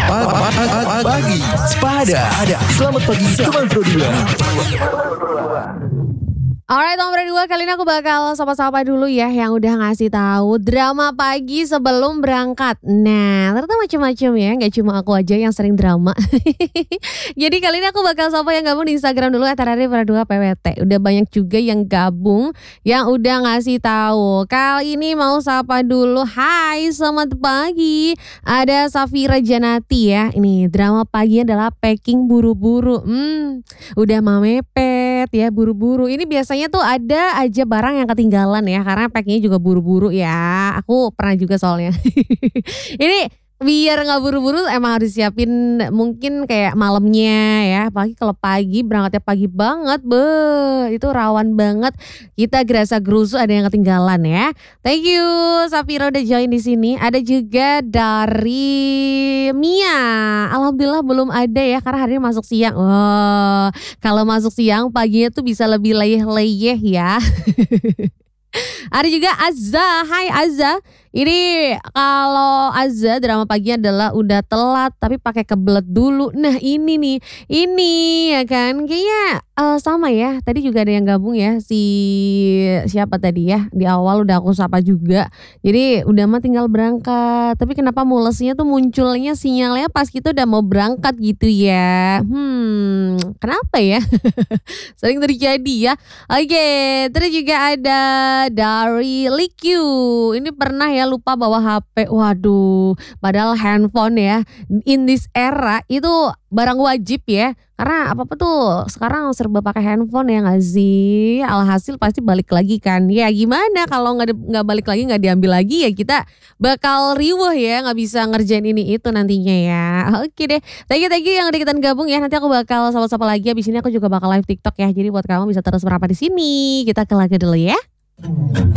Pagi Sepada. Selamat pagi teman Pro 2. Alright, nomor 2 kali ini aku bakal sapa-sapa dulu ya yang udah ngasih tahu drama pagi sebelum berangkat. Nah, ternyata macam-macam ya, nggak cuma aku aja yang sering drama. Jadi kali ini aku bakal sapa yang gabung di Instagram dulu @radiopro2pwt. Udah banyak juga yang gabung yang udah ngasih tahu. Kali ini mau sapa dulu. Hai, selamat pagi. Ada Safira Janati ya. Ini drama pagi adalah packing buru-buru. Udah mau mepet ya buru-buru. Ini biasanya tuh ada aja barang yang ketinggalan ya karena packingnya juga buru-buru ya. Aku pernah juga soalnya. Ini biar nggak buru-buru emang harus siapin mungkin kayak malamnya ya. Apalagi kalau pagi berangkatnya pagi banget, itu rawan banget kita gerasa gerusu ada yang ketinggalan ya. Thank you Safira udah join di sini. Ada juga dari Mia. Alhamdulillah belum ada ya karena hari ini masuk siang. Oh, kalau masuk siang paginya tuh bisa lebih leyeh-leyeh ya. Ada juga Azza. Hai Azza. Ini kalau Azza drama paginya adalah udah telat tapi pakai kebelet dulu. Nah ini nih, ini ya kan kayaknya sama ya. Tadi juga ada yang gabung ya si siapa tadi ya di awal udah aku sapa juga. Jadi udah mah tinggal berangkat. Tapi kenapa mulesnya tuh munculnya sinyalnya pas kita udah mau berangkat gitu ya? Kenapa ya? Sering terjadi ya. Oke, terus juga ada dari Likyu. Ini pernah ya lupa bawa HP. Waduh, padahal handphone ya in this era itu barang wajib ya. Karena apa-apa tuh sekarang serba pakai handphone ya nggak sih? Alhasil pasti balik lagi kan. Ya gimana kalau nggak balik lagi nggak diambil lagi ya kita bakal riweuh ya nggak bisa ngerjain ini itu nantinya ya. Oke deh. Thank you yang udah ikutan gabung ya. Nanti aku bakal sapa-sapa lagi. Abis ini aku juga bakal live TikTok ya. Jadi buat kamu bisa terus merapat di sini. Kita ke lagu dulu ya.